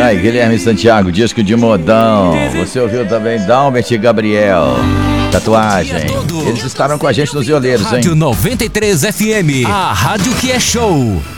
Ai, Guilherme Santiago, disco de modão. Você ouviu também Dalbert e Gabriel, Tatuagem. Eles estarão com a gente nos Violeiros, hein? Rádio 93 FM, a rádio que é show.